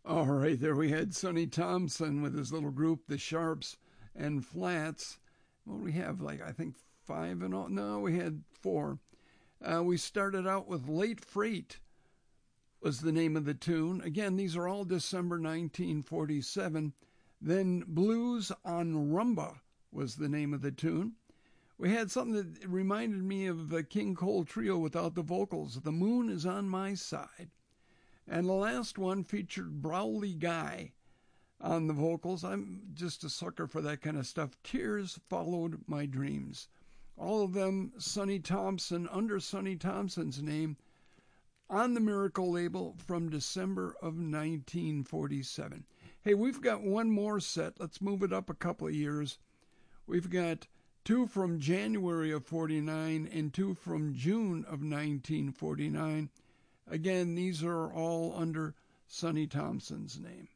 All right, there we had Sonny Thompson with his little group, the Sharps and Flats. Well, we have I think five in all. No, we had four. We started out with Late Freight was the name of the tune. Again, these are all December 1947. Then Blues on Rumba was the name of the tune. We had something that reminded me of the King Cole Trio without the vocals. The Moon is on My Side. And the last one featured Browley Guy on the vocals. I'm just a sucker for that kind of stuff. Tears Followed My Dreams. All of them Sonny Thompson, under Sonny Thompson's name, on the Miracle label from December of 1947. Hey, we've got one more set. Let's move it up a couple of years. We've got two from January of 49 and two from June of 1949. Again, these are all under Sonny Thompson's name.